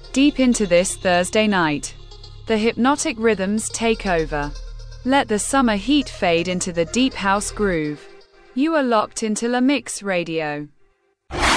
Deep into this Thursday night, the hypnotic rhythms take over. Let the summer heat fade into the deep house groove. You are locked into La Mix Radio.